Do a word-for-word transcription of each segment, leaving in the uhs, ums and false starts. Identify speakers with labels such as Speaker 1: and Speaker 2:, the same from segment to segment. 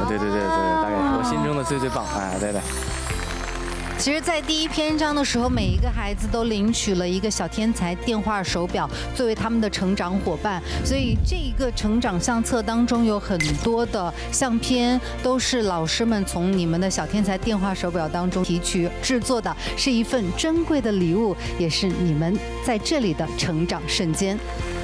Speaker 1: 对对对对，大概我心中的最最棒，哎，对对。
Speaker 2: 其实，在第一篇章的时候，每一个孩子都领取了一个小天才电话手表作为他们的成长伙伴，所以这一个成长相册当中有很多的相片，都是老师们从你们的小天才电话手表当中提取制作的，是一份珍贵的礼物，也是你们在这里的成长瞬间。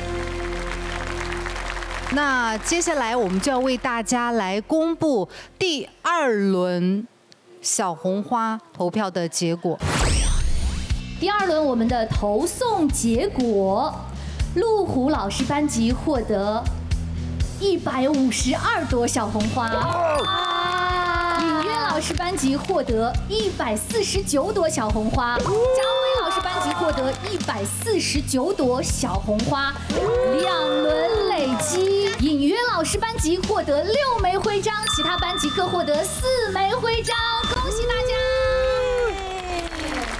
Speaker 2: 那接下来我们就要为大家来公布第二轮小红花投票的结果。
Speaker 3: 第二轮我们的投送结果，路虎老师班级获得一百五十二朵小红花，隐约老师班级获得一百四十九朵小红花，嘉辉老师班级获得一百四十九朵小红花，两轮累积。 隐约老师班级获得六枚徽章，其他班级各获得四枚徽章，恭喜大家！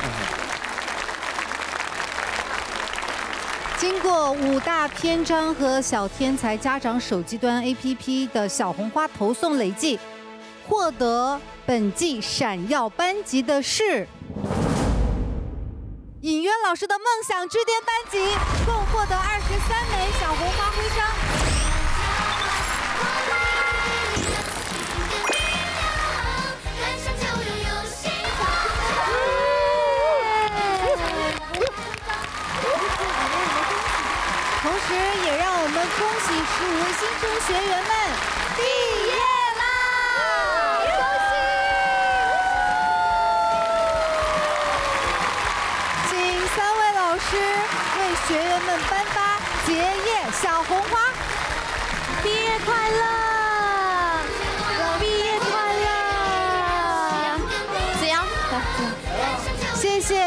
Speaker 2: 经过五大篇章和小天才家长手机端 A P P 的小红花投送累计，获得本季闪耀班级的是隐约老师的梦想之巅班级，共获得二十三枚小红花徽章。 同时，也让我们恭喜十五位新生学员们毕业啦！恭喜！请三位老师为学员们颁发结业小红花。毕业快乐！毕业快乐！子阳，来，子阳，谢谢。